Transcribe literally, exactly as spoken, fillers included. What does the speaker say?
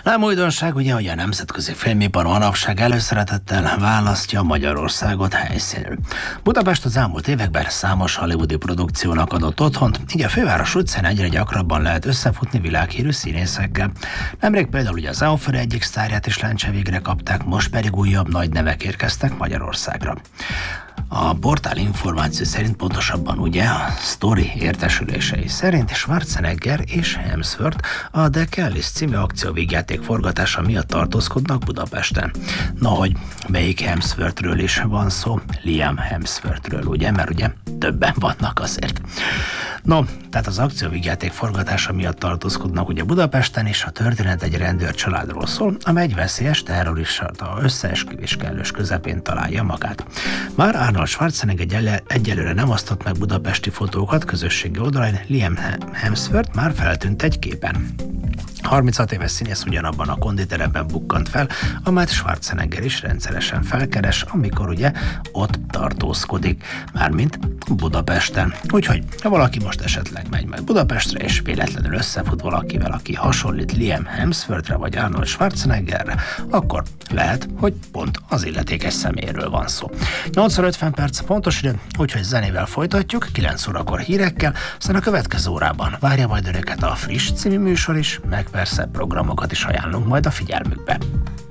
Nem újdonság ugye, hogy a nemzetközi filmipar manapság előszeretettel választja Magyarországot helyszínül. Budapest az elmúlt években számos hollywoodi produkciónak adott otthont, így a főváros utcán egyre gyakrabban lehet összefutni világhírű színészekkel. Nemrég például ugye az Euphoria egyik sztárját is lencse végre kapták, most pedig újabb nagy nevek érkeztek Magyarországra. A portál információ szerint, pontosabban ugye a Story értesülései szerint Schwarzenegger és Hemsworth a The Kellys című akcióvígjáték forgatása miatt tartózkodnak Budapesten. Na, hogy melyik Hemsworthről is van szó? Liam Hemsworthről, ugye? Mert ugye többen vannak azért. No, tehát az akcióvígjáték forgatása miatt tartózkodnak ugye Budapesten, és a történet egy rendőr családról szól, amely egy veszélyes terrorista összeesküvés kellős közepén találja magát. Már Arnold Schwarzenegger egyelőre nem osztott meg budapesti fotókat közösségi oldalain, Liam Hemsworth már feltűnt egy képen. harminchat éves színész ugyanabban a konditeremben bukkant fel, amelyet Schwarzenegger is rendszeresen felkeres, amikor ugye ott tartózkodik, mármint Budapesten. Úgyhogy, ha valaki most esetleg megy meg Budapestre, és véletlenül összefut valakivel, aki hasonlít Liam Hemsworthre vagy Arnold Schwarzeneggerre, akkor lehet, hogy pont az illetékes személyről van szó. nyolc óra ötven perc pontos idő, úgyhogy zenével folytatjuk, kilenc órakor hírekkel, aztán a következő órában várja majd önöket a Friss című műsor is, meg persze programokat is ajánlunk majd a figyelmükbe.